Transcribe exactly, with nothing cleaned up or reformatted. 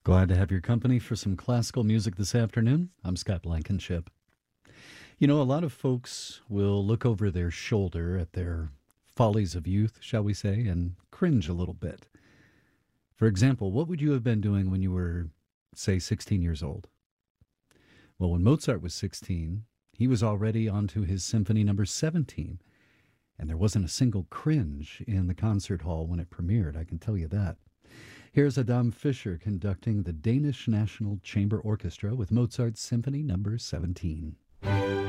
Glad to have your company for some classical music this afternoon. I'm Scott Blankenship. You know, a lot of folks will look over their shoulder at their follies of youth, shall we say, and cringe a little bit. For example, what would you have been doing when you were, say, sixteen years old? Well, when Mozart was sixteen, he was already onto his Symphony Number seventeen, and there wasn't a single cringe in the concert hall when it premiered, I can tell you that. Here's Adam Fischer conducting the Danish National Chamber Orchestra with Mozart's Symphony Number seventeen.